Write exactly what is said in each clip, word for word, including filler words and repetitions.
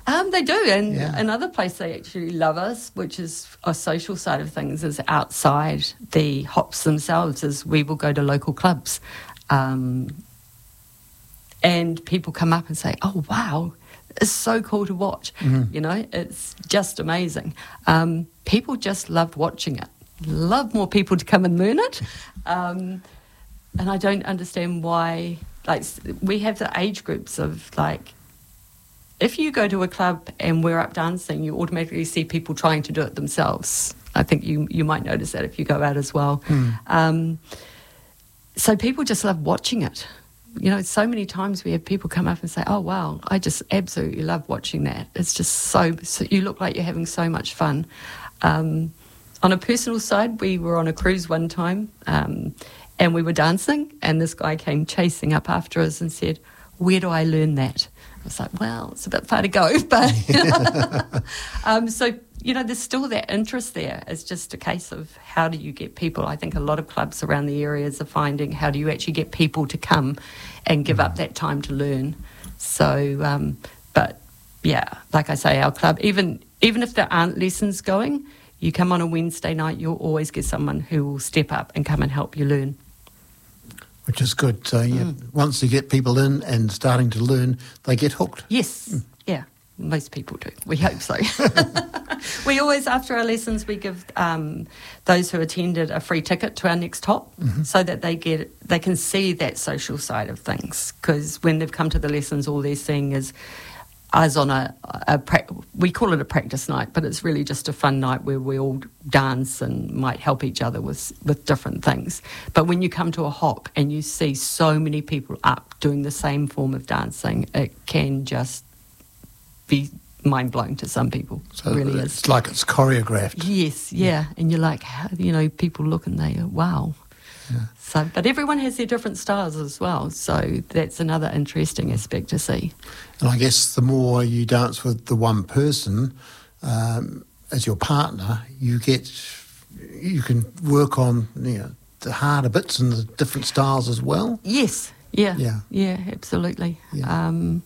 Um, they do, and Yeah. another place they actually love us, which is a social side of things, is outside the hops themselves, is we will go to local clubs. Um, and people come up and say, oh, wow, it's so cool to watch. Mm-hmm. You know, it's just amazing. Um, people just loved watching it. Love more people to come and learn it. Um, and I don't understand why, like, we have the age groups of, like, if you go to a club and we're up dancing, you automatically see people trying to do it themselves. I think you you might notice that if you go out as well. Mm. Um, so people just love watching it. You know, so many times we have people come up and say, oh, wow, I just absolutely love watching that. It's just so, so you look like you're having so much fun. Um, on a personal side, we were on a cruise one time um, and we were dancing, and this guy came chasing up after us and said, where do I learn that? I was like, well, it's a bit far to go, but um, so, you know, there's still that interest there. It's just a case of how do you get people. I think a lot of clubs around the areas are finding how do you actually get people to come and give up that time to learn. So, um, but yeah, like I say, our club, even even if there aren't lessons going, you come on a Wednesday night, you'll always get someone who will step up and come and help you learn. Which is good. So yeah, Mm. once you get people in and starting to learn, they get hooked. Yes, mm. yeah, most people do. We hope so. We always, after our lessons, we give um, those who attended a free ticket to our next hop, Mm-hmm. so that they get they can see that social side of things. Because when they've come to the lessons, all they're seeing is us on a, a pra- we call it a practice night, but it's really just a fun night where we all dance and might help each other with with different things. But when you come to a hop and you see so many people up doing the same form of dancing, it can just be mind-blowing to some people. So it really it's is. like it's choreographed. Yes, yeah. And you're like, how, you know, people look and they go, wow. Yeah. So, but everyone has their different styles as well. So that's another interesting aspect to see. And I guess the more you dance with the one person um, as your partner, you get you can work on you know the harder bits and the different styles as well. Yes, yeah, Yeah. yeah, absolutely. Yeah. Um,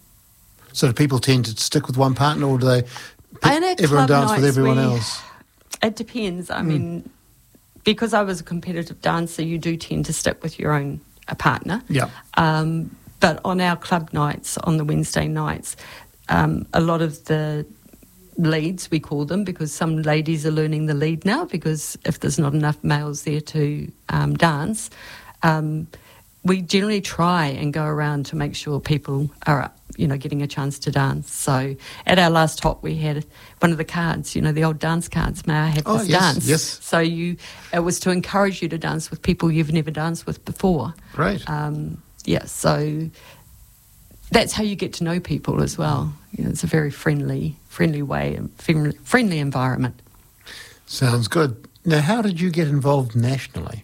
So do people tend to stick with one partner, or do they pick And at everyone club dance with nights, everyone we- else? It depends. I mean, because I was a competitive dancer, you do tend to stick with your own uh, partner. Yeah. Um, but on our club nights, on the Wednesday nights, um, a lot of the leads, we call them, because some ladies are learning the lead now, because if there's not enough males there to um, dance, um, we generally try and go around to make sure people are, you know, getting a chance to dance. So at our last hop, we had one of the cards, you know, the old dance cards, may I have Oh, this yes, dance? yes. So you, it was to encourage you to dance with people you've never danced with before. Great. Um, yeah, so that's how you get to know people as well. You know, it's a very friendly, friendly way, and friendly, friendly environment. Sounds good. Now, how did you get involved nationally?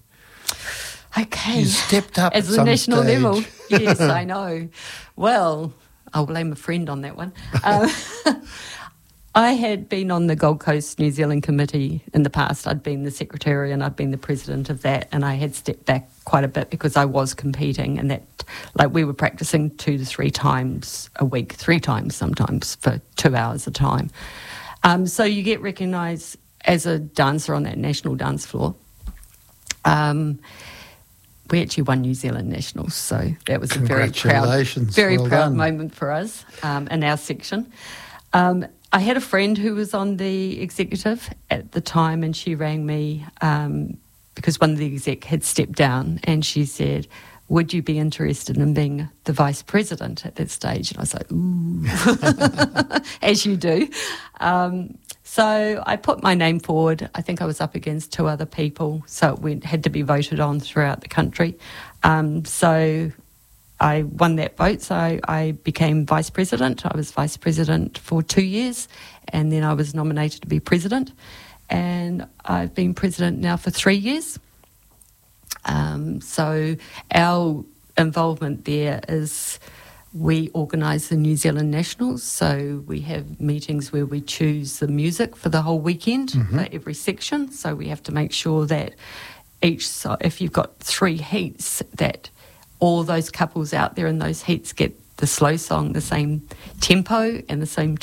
Okay. You stepped up At at the some national stage. level. Yes, I know. Well, I'll blame a friend on that one. Um, I had been on the Gold Coast New Zealand committee in the past. I'd been the secretary and I'd been the president of that, and I had stepped back quite a bit because I was competing, and that, like, we were practicing two to three times a week, three times sometimes for two hours a time. Um, so you get recognised as a dancer on that national dance floor. Um, we actually won New Zealand Nationals, so that was a very proud, Congratulations. very Well proud done. moment for us um, in our section. Um, I had a friend who was on the executive at the time, and she rang me um, because one of the exec had stepped down, and she said, would you be interested in being the vice president at that stage? And I was like, ooh, as you do. Um, so I put my name forward. I think I was up against two other people, so it went, had to be voted on throughout the country. Um, so I won that vote, so I, I became vice president. I was vice president for two years, and then I was nominated to be president. And I've been president now for three years. Um, so our involvement there is we organise the New Zealand Nationals, so we have meetings where we choose the music for the whole weekend Mm-hmm. for every section. So we have to make sure that each, so if you've got three heats, that all those couples out there in those heats get the slow song, the same tempo and the same